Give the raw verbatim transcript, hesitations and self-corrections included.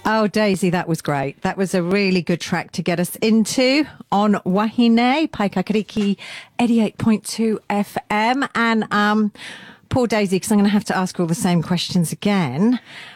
Oh, Daisy, that was great. That was a really good track to get us into on Wahine, Paikakariki eighty-eight point two F M. And um, poor Daisy, because I'm going to have to ask her all the same questions again.